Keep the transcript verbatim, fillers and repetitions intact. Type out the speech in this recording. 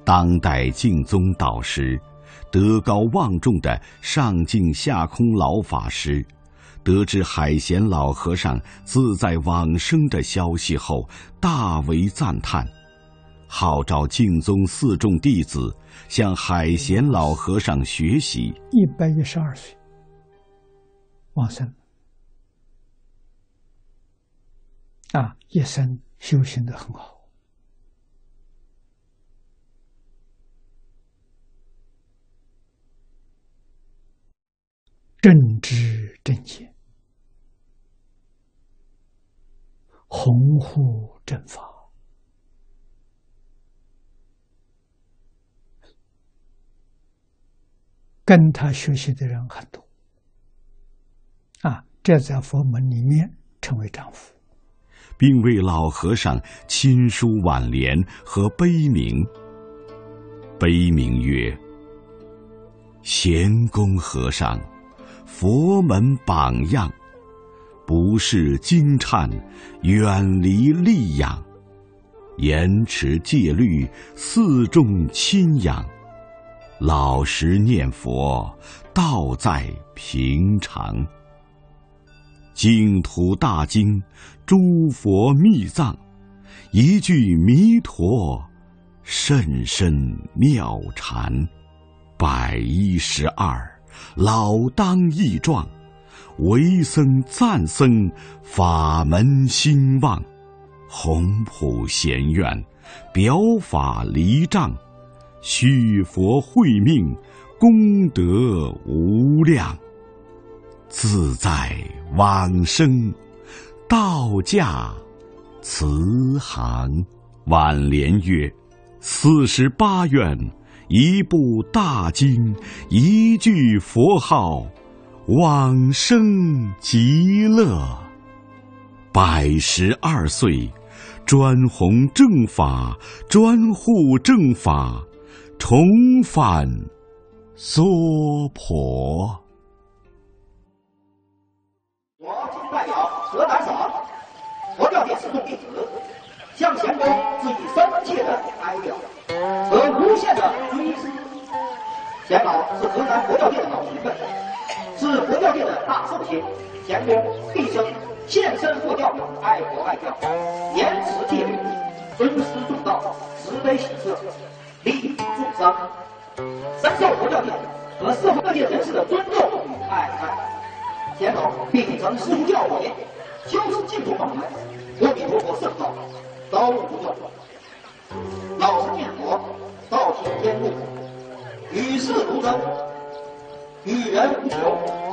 当代净宗导师、德高望重的上净下空老法师，得知海贤老和尚自在往生的消息后，大为赞叹，号召净宗四众弟子向海贤老和尚学习。 一百一十二岁往生，啊，一生修行得很好。正知正见，弘护正法，跟他学习的人很多啊，这在佛门里面称为丈夫， 并为老和尚亲书挽联和碑铭。碑铭曰：贤公和尚，佛门榜样，不是惊颤，远离戾养，严持戒律，四众亲仰，老实念佛，道在平常。净土大经，诸佛密藏，一句弥陀，甚深妙禅。百一十二，老当益壮，为僧赞僧，法门兴旺。宏普贤愿，表法离障，续佛慧命，功德无量。自在往生，道驾慈航。挽联曰：四十八愿，一部大经，一句佛号，往生极乐。百十二岁，专弘正法，专护正法，重返娑婆。 我今代表河南省佛教界四众弟子，向贤公致以深切的哀悼和无限的追思。贤老是河南佛教界的老前辈，是佛教界的大寿星。贤公毕生献身佛教，爱国爱教，严持戒律，尊师重道，慈悲喜舍，利益众生，深受佛教界和社会各界人士的尊重与爱戴。贤老秉承师父教诲，修持净土法门，阿弥陀佛圣道，刀不断，老实念佛，道听天路，与世如真，与人无求。